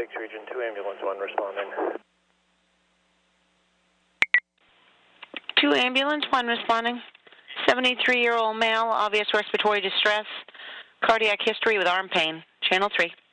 Lakes Region 2, Ambulance 1 responding. 2 Ambulance 1 responding. 73-year-old male, obvious respiratory distress, cardiac history with arm pain. Channel 3.